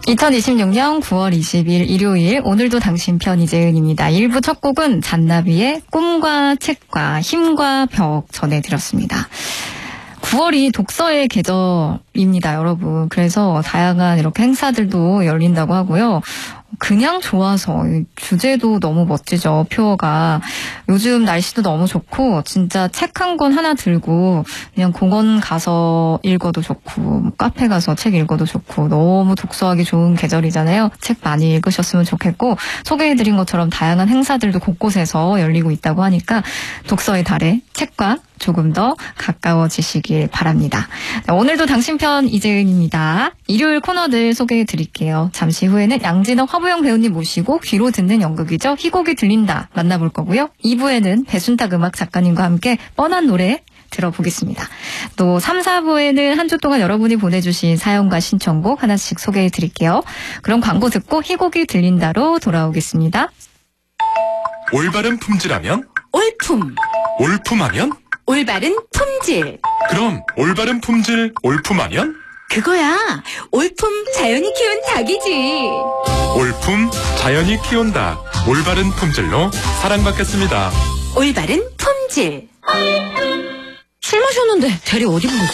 2026년 9월 20일 일요일 오늘도 당신 편 이재은입니다. 1부 첫 곡은 잔나비의 꿈과 책과 힘과 벽 전해드렸습니다. 9월이 독서의 계절입니다, 여러분. 그래서 다양한 이렇게 행사들도 열린다고 하고요. 그냥 좋아서 주제도 너무 멋지죠. 표어가. 요즘 날씨도 너무 좋고 진짜 책 한 권 하나 들고 그냥 공원 가서 읽어도 좋고 카페 가서 책 읽어도 좋고 너무 독서하기 좋은 계절이잖아요. 책 많이 읽으셨으면 좋겠고 소개해드린 것처럼 다양한 행사들도 곳곳에서 열리고 있다고 하니까 독서의 달에 책과 조금 더 가까워지시길 바랍니다. 오늘도 당신 편 이재은입니다. 일요일 코너들 소개해드릴게요. 잠시 후에는 양진혁 화보영 배우님 모시고 귀로 듣는 연극이죠. 희곡이 들린다 만나볼 거고요. 2부에는 배순탁 음악 작가님과 함께 뻔한 노래 들어보겠습니다. 또 3, 4부에는 한 주 동안 여러분이 보내주신 사연과 신청곡 하나씩 소개해드릴게요. 그럼 광고 듣고 희곡이 들린다로 돌아오겠습니다. 올바른 품질하면? 올품. 올품하면? 올바른 품질. 그럼 올바른 품질 올품하면? 그거야. 올품 자연이 키운 닭이지. 올품 자연이 키운다. 올바른 품질로 사랑받겠습니다. 올바른 품질. 술 마셨는데 대리 어디 부르지?